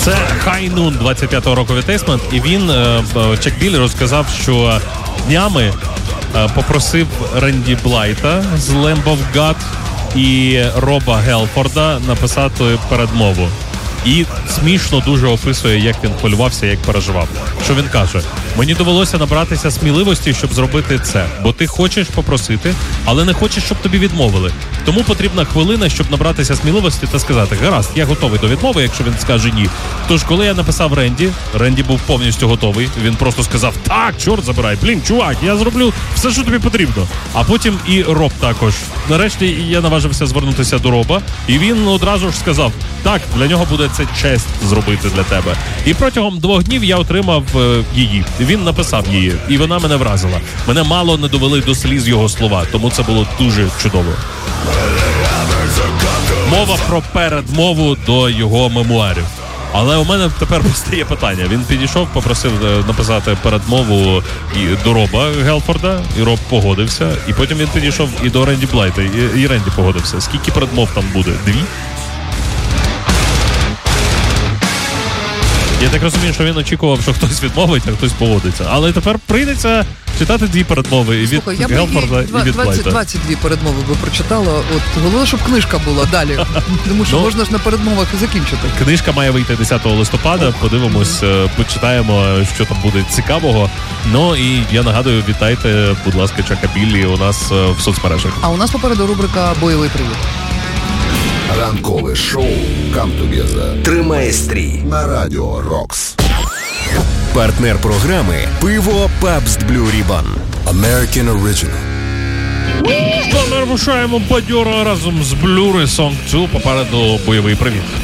Це High Noon 25-го року від Тейсмент, і він, Чак Біллі, розказав, що днями попросив Ренді Блайта з Lamb of God і Роба Гелфорда написати передмову. І смішно дуже описує, як він хвилювався, як переживав. Що він каже? Мені довелося набратися сміливості, щоб зробити це. Бо ти хочеш попросити, але не хочеш, щоб тобі відмовили. Тому потрібна хвилина, щоб набратися сміливості та сказати: гаразд, я готовий до відмови, якщо він скаже ні. Тож, коли я написав Ренді був повністю готовий. Він просто сказав: так, чорт забирай, блін, чувак, я зроблю все, що тобі потрібно. А потім і Роб також. Нарешті я наважився звернутися до Роба, і він одразу ж сказав: так, для нього буде це честь зробити для тебе. І протягом 2 днів я отримав її. Він написав її, і вона мене вразила. Мене мало не довели до сліз його слова, тому це було дуже чудово. Мова про передмову до його мемуарів. Але у мене тепер постає питання. Він підійшов, попросив написати передмову і до Роба Гелфорда, і Роб погодився. І потім він підійшов і до Ренді Блайта, і Ренді погодився. Скільки передмов там буде? 2? Я так розумію, що він очікував, що хтось відмовить, а хтось погодиться. Але тепер прийдеться читати 2 передмови від Гелфорда і від Блайта. 22 передмови би прочитала. От головне, щоб книжка була далі. Тому що можна ж на передмовах і закінчити. Книжка має вийти 10 листопада. Подивимось, почитаємо, що там буде цікавого. Ну і я нагадую, вітайте, будь ласка, Чака Біллі у нас в соцмережах. А у нас попереду рубрика «Бойовий привіт». Ранкове шоу «Come Together» тримає стрій на Радіо Рокс. Партнер програми «Пиво Pabst Blue Ribbon». American Original. Ми рушаємо бадьоро разом з Blue Song 2. Попереду бойовий привіт.